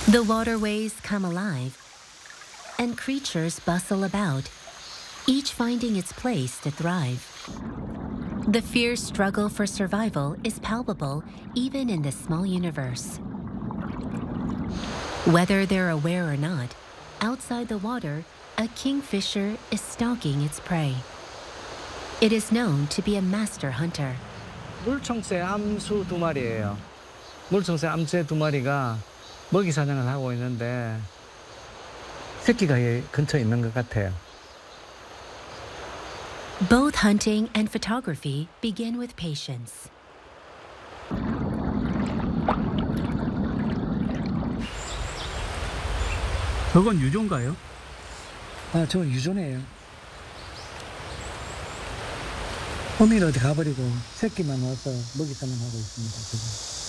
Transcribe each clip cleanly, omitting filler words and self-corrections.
The waterways come alive, and creatures bustle about, each finding its place to thrive. The fierce struggle for survival is palpable even in this small universe. Whether they're aware or not, outside the water, a kingfisher is stalking its prey. It is known to be a master hunter. 물총새 암수 두 마리예요. 물총새 암새 두 마리가 먹이 사냥을 하고 있는데 새끼가 얘 근처에 있는 것 같아요. Both hunting and photography begin with patience. 저건 유조인가요? 저 유조네요. 어미는 어디 가버리고 새끼만 와서 먹이 사냥하고 있습니다. 지금.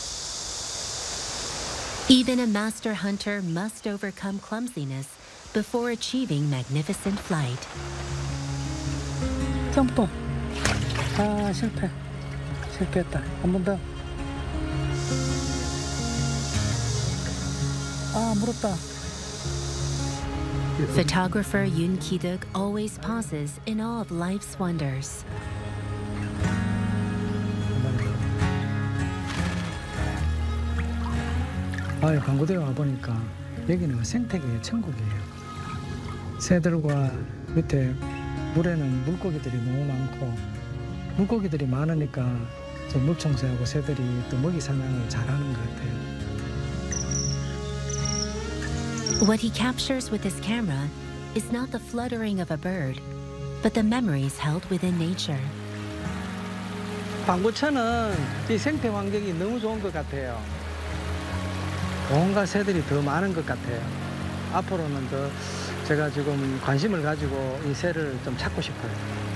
Even a master hunter must overcome clumsiness before achieving magnificent flight. 점프. 실패했다. 한 번 더. 물었다. Photographer Yoon Ki-duk always pauses in awe of life's wonders. 광고대에 와보니까 여기는 생태계의 천국이에요. 새들과 밑에 물에는 물고기들이 너무 많고 물고기들이 많으니까 저 물총새하고 새들이 또 먹이 사냥을 잘하는 것 같아요. What he captures with his camera is not the fluttering of a bird, but the memories held within nature. 방구천은 이 생태 환경이 너무 좋은 것 같아요. 온갖 새들이 더 많은 것 같아요. 앞으로는 더 제가 지금 관심을 가지고 이 새를 좀 찾고 싶어요.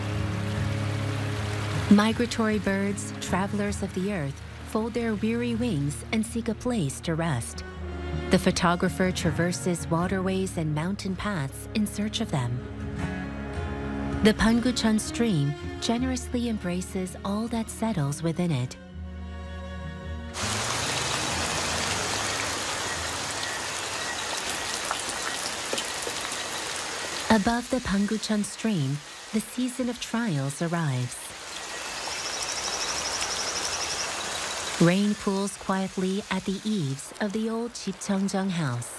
Migratory birds, travelers of the earth, fold their weary wings and seek a place to rest. The photographer traverses waterways and mountain paths in search of them. The Panguchon stream generously embraces all that settles within it. Above the Panguchon stream, the season of trials arrives. Rain pools quietly at the eaves of the old Jipcheongjong house.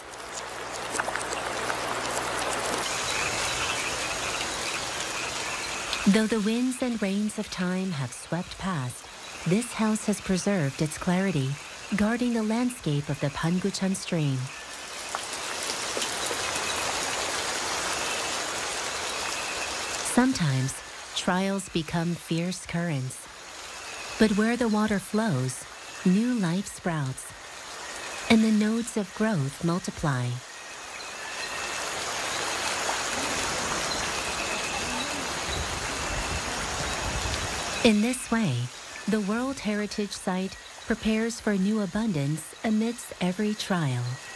Though the winds and rains of time have swept past, this house has preserved its clarity, guarding the landscape of the Panguchon stream. Sometimes, trials become fierce currents. But where the water flows, new life sprouts, and the nodes of growth multiply. In this way, the World Heritage Site prepares for new abundance amidst every trial.